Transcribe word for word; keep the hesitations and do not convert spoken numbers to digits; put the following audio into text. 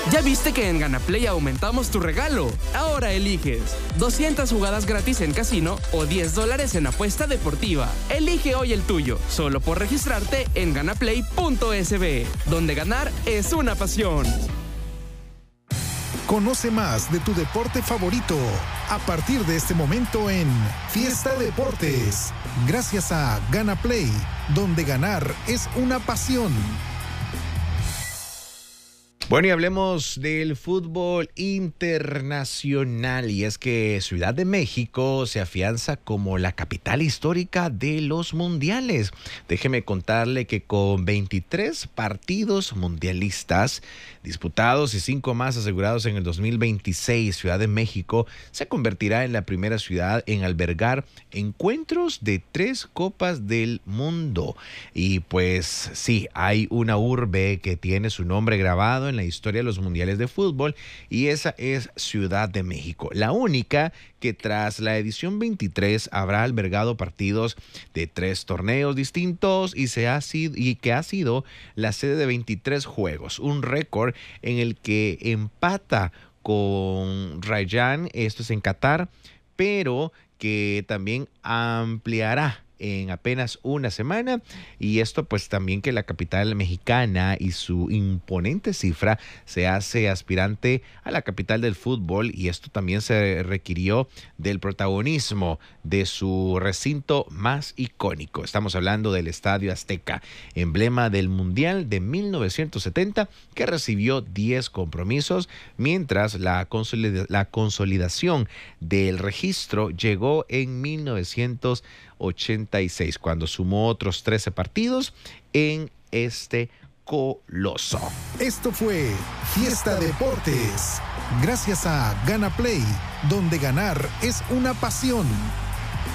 ¿Ya viste que en GanaPlay aumentamos tu regalo? Ahora eliges doscientas jugadas gratis en casino o diez dólares en apuesta deportiva. Elige hoy el tuyo, solo por registrarte en ganaplay punto es be, donde ganar es una pasión. Conoce más de tu deporte favorito a partir de este momento en Fiesta Deportes, gracias a GanaPlay, donde ganar es una pasión. Bueno, y hablemos del fútbol internacional, y es que Ciudad de México se afianza como la capital histórica de los mundiales. Déjeme contarle que con veintitrés partidos mundialistas disputados y cinco más asegurados en el dos mil veintiséis, Ciudad de México se convertirá en la primera ciudad en albergar encuentros de tres Copas del Mundo. Y pues sí, hay una urbe que tiene su nombre grabado en la historia de los mundiales de fútbol, y esa es Ciudad de México, la única que tras la edición veintitrés habrá albergado partidos de tres torneos distintos y, se ha sido, y que ha sido la sede de veintitrés juegos, un récord en el que empata con Rayyan, esto es en Qatar, pero que también ampliará en apenas una semana, y esto pues también que la capital mexicana y su imponente cifra se hace aspirante a la capital del fútbol, y esto también se requirió del protagonismo de su recinto más icónico. Estamos hablando del Estadio Azteca, emblema del Mundial de mil novecientos setenta, que recibió diez compromisos, mientras la, consolida- la consolidación del registro llegó en mil novecientos ochenta y seis, cuando sumó otros trece partidos en este coloso. Esto fue Fiesta Deportes, gracias a GanaPlay, donde ganar es una pasión.